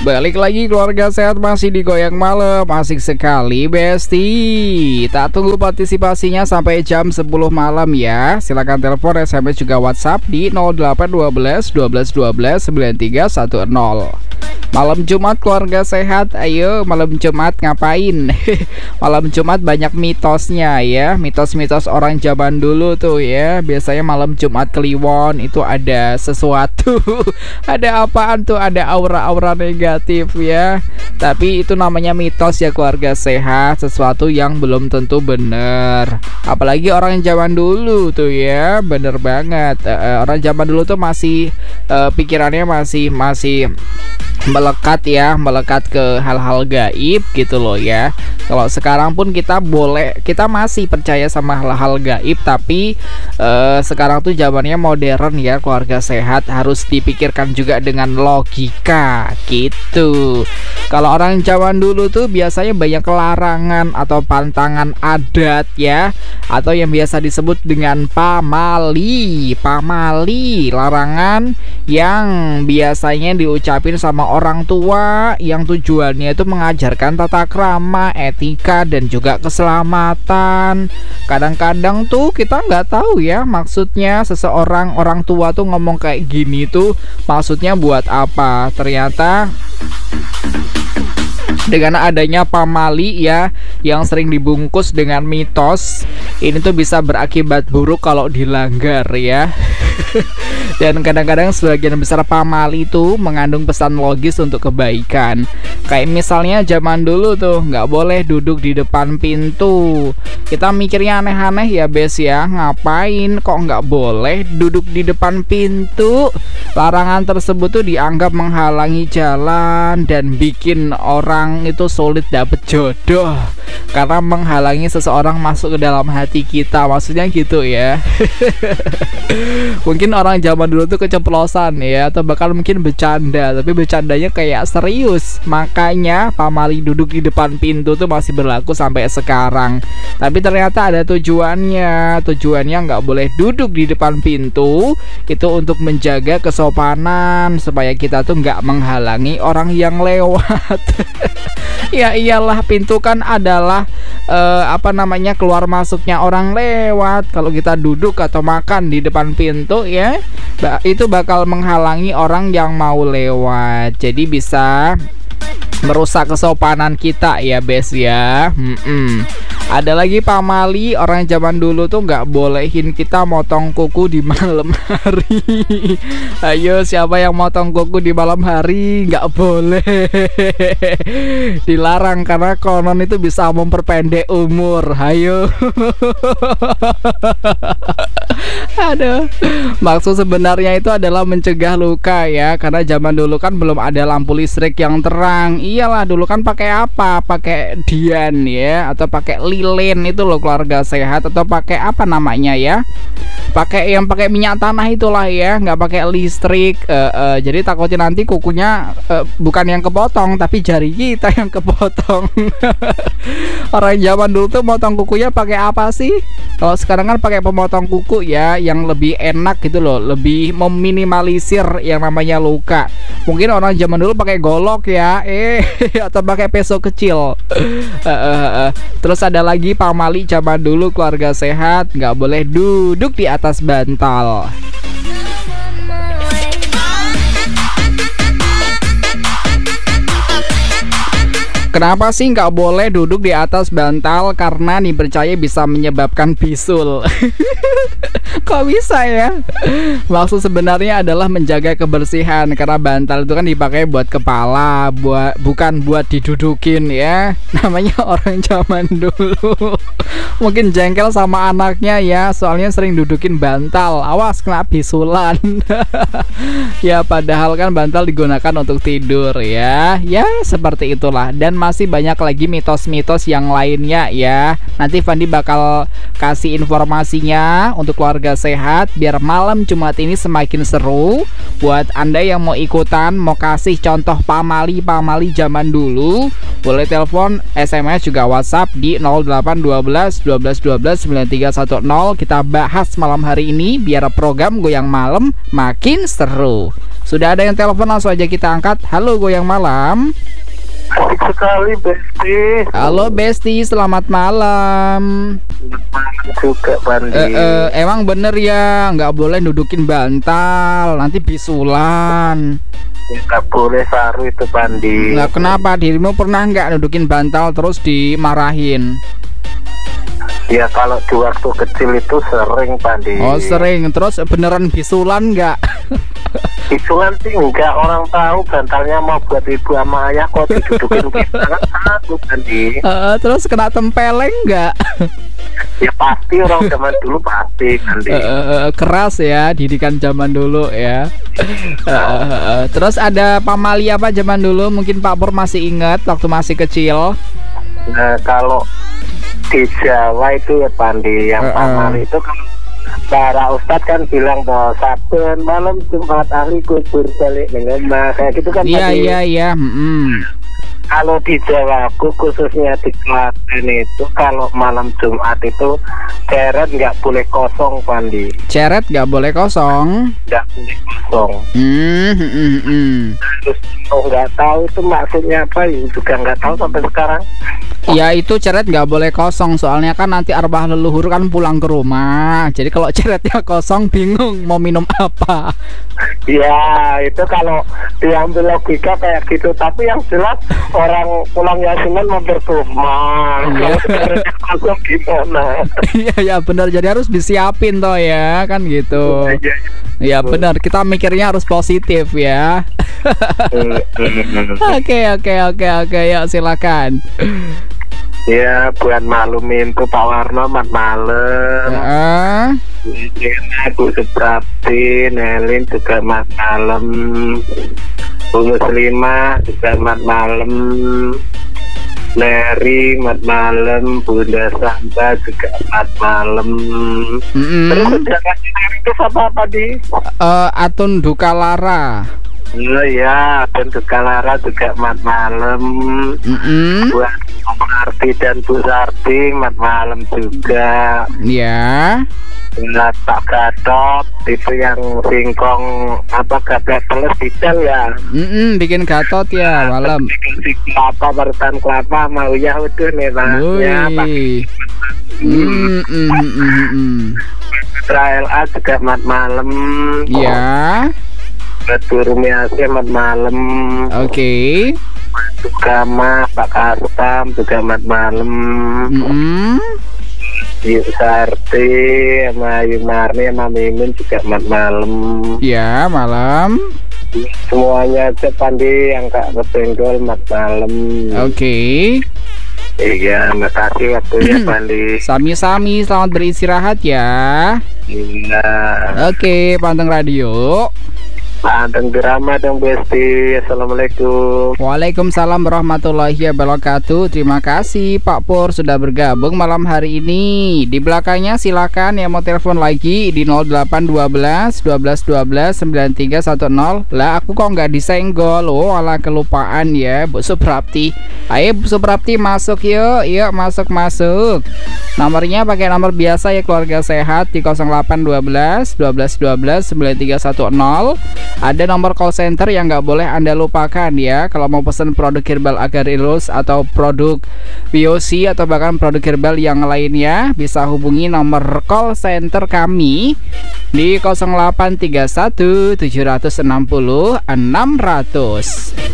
Balik lagi keluarga sehat, masih di Goyang Malam. Asik sekali Besti. Tak tunggu partisipasinya sampai jam 10 malam ya. Silakan telepon, SMS juga WhatsApp di 0812 12 12 9310. Malam Jumat keluarga sehat, ayo malam Jumat ngapain? Malam Jumat banyak mitosnya ya. Mitos-mitos orang zaman dulu tuh ya. Biasanya malam Jumat Kliwon itu ada sesuatu. Ada apaan tuh? Ada aura-aura negatif ya. Tapi itu namanya mitos ya keluarga sehat. Sesuatu yang belum tentu bener. Apalagi orang zaman dulu tuh ya. Bener banget. Orang zaman dulu tuh masih pikirannya masih melekat ke hal-hal gaib gitu loh ya. Kalau sekarang pun kita masih percaya sama hal-hal gaib, tapi sekarang tuh zamannya modern ya keluarga sehat, harus dipikirkan juga dengan logika gitu. Kalau orang zaman dulu tuh biasanya banyak larangan atau pantangan adat ya, atau yang biasa disebut dengan pamali, larangan yang biasanya diucapin sama orang tua yang tujuannya itu mengajarkan tata krama, etika, dan juga keselamatan. Kadang-kadang tuh kita nggak tahu ya maksudnya orang tua tuh ngomong kayak gini tuh maksudnya buat apa. Ternyata dengan adanya pamali ya yang sering dibungkus dengan mitos, ini tuh bisa berakibat buruk kalau dilanggar ya. Dan kadang-kadang sebagian besar pamali itu mengandung pesan logis untuk kebaikan. Kayak misalnya zaman dulu tuh nggak boleh duduk di depan pintu. Kita mikirnya aneh-aneh ya Bes ya, ngapain kok nggak boleh duduk di depan pintu. Larangan tersebut tuh dianggap menghalangi jalan dan bikin orang itu sulit dapet jodoh, karena menghalangi seseorang masuk ke dalam hati kita, maksudnya gitu ya. Mungkin orang zaman dulu tuh keceplosan ya, atau bahkan mungkin bercanda, tapi bercandanya kayak serius. Makanya pamali duduk di depan pintu tuh masih berlaku sampai sekarang. Tapi ternyata ada tujuannya nggak boleh duduk di depan pintu itu untuk menjaga kesopanan, supaya kita tuh nggak menghalangi orang yang lewat. Ya iyalah, pintu kan adalah keluar masuknya orang lewat. Kalau kita duduk atau makan di depan pintu ya, itu bakal menghalangi orang yang mau lewat. Jadi bisa merusak kesopanan kita ya Bes ya. Ada lagi pamali, orang zaman dulu tuh nggak bolehin kita motong kuku di malam hari. Ayo, siapa yang motong kuku di malam hari? Nggak boleh. Dilarang karena konon itu bisa memperpendek umur. Ayo. Aduh. Maksud sebenarnya itu adalah mencegah luka ya, karena zaman dulu kan belum ada lampu listrik yang terang. Iyalah, dulu kan pakai apa? Pakai dian ya, atau pakai lilin itu loh keluarga sehat, atau pakai apa namanya ya? Pakai minyak tanah itulah ya, nggak pakai listrik. Jadi takutnya nanti kukunya bukan yang kepotong, tapi jari kita yang kepotong. Orang zaman dulu tuh motong kukunya pakai apa sih? Kalau sekarang kan pakai pemotong kuku ya, yang lebih enak gitu loh, lebih meminimalisir yang namanya luka. Mungkin orang zaman dulu pakai golok ya, atau pakai peso kecil. Terus ada lagi pamali zaman dulu keluarga sehat, nggak boleh duduk di atas bantal. Kenapa sih nggak boleh duduk di atas bantal? Karena dipercaya bisa menyebabkan bisul. Kok bisa ya? Maksud sebenarnya adalah menjaga kebersihan, karena bantal itu kan dipakai buat kepala, bukan buat didudukin ya. Namanya orang zaman dulu. Mungkin jengkel sama anaknya ya, soalnya sering dudukin bantal. Awas kena bisulan. Ya padahal kan bantal digunakan untuk tidur ya. Ya seperti itulah. Dan masih banyak lagi mitos-mitos yang lainnya ya. Nanti Fandi bakal kasih informasinya untuk keluarga keluarga sehat, biar malam Jumat ini semakin seru. Buat Anda yang mau ikutan, mau kasih contoh pamali zaman dulu, boleh telepon, SMS juga WhatsApp di 0812 12 12 9310. Kita bahas malam hari ini biar program Goyang Malam makin seru. Sudah ada yang telepon, langsung aja kita angkat. Halo Goyang Malam. Asik sekali Besti. Halo Besti, selamat malam. Juga Pandi. Emang bener ya, nggak boleh dudukin bantal, nanti bisulan. Nggak boleh saru itu Pandi. Nah, kenapa dirimu pernah nggak dudukin bantal terus dimarahin? Ya kalau di waktu kecil itu sering Pandi. Oh sering, terus beneran bisulan nggak? Bisulan sih enggak, orang tahu bantalnya mau buat ibu sama ayah kok didudukin kita kan satu Pandi. Terus kena tempeleng nggak? Ya pasti, orang zaman dulu pasti Pandi. Keras ya didikan zaman dulu ya. Terus ada pamali apa zaman dulu? Mungkin Pak Pur masih ingat waktu masih kecil. Nah kalau di Jawa itu ya Pandi, yang pamali itu kan para ustadz kan bilang bahwa saben malam Jumat ahli kubur balik dengan rumah kayak gitu kan. Iya. Kalau di Jawa khususnya di Klaten itu kalau malam Jumat itu ceret nggak boleh kosong Pandi. Ceret nggak boleh kosong. Nggak boleh kosong. Terus nggak tahu itu maksudnya apa, juga nggak tahu sampai sekarang. Ya itu ceret nggak boleh kosong, soalnya kan nanti arwah leluhur kan pulang ke rumah. Jadi kalau ceretnya kosong bingung mau minum apa. Ya itu kalau diambil logika kayak gitu. Tapi yang jelas orang pulang Yasinan mampir ke rumah. Kalau ceretnya kosong gimana? Iya benar, jadi harus disiapin toh ya kan gitu. Ya benar, kita mikirnya harus positif ya. Oke, ya silakan. Ya buat maklumin tuh Pak Warno mat malam. Aku Suprapti, Nelin juga mat malam, Bu Muslimah juga mat malam, Leri mat malam, Bunda Samba juga mat malam. Terus jangan Leri itu apa di? Atun Dukalara. Oh ya, dan Dukalara juga mat malam. Buat Om Arti dan Bu Sarti mat malam juga. Ya. Buat Pak Gatot itu yang singkong apa gatot telur bidal ya. Bikin gatot ya malam. Bikin kelapa, barutan kelapa mau ya udah nih Pak. Israel A juga mat malam. Ya. Betul Rumiasi mat malam. Oke. Kama Pak Kastam juga mat malam. Yuk Sarti sama Yumarni sama Mimin juga mat malam. Ya malam. Semuanya aja Pandi yang Kak Kebenggol mat malam. Oke. Iya, makasih waktunya Pandi. Sami-sami, selamat beristirahat ya. Iya. Oke, Panteng Radio. Panteng drama dong Besti. Assalamualaikum. Waalaikumsalam warahmatullahi wabarakatuh. Terima kasih Pak Pur sudah bergabung malam hari ini. Di belakangnya silakan yang mau telepon lagi di 0812 12 12 9310. Lah aku kok nggak disenggol. Oh ala kelupaan ya Bu Suprapti. Ayo Bu Suprapti masuk yuk. Yuk masuk. Nomornya pakai nomor biasa ya, keluarga sehat di 0812 12 12 9310. Ada nomor call center yang nggak boleh Anda lupakan ya. Kalau mau pesan produk herbal Agarilus atau produk VOC atau bahkan produk herbal yang lainnya, bisa hubungi nomor call center kami di 0831 760 600.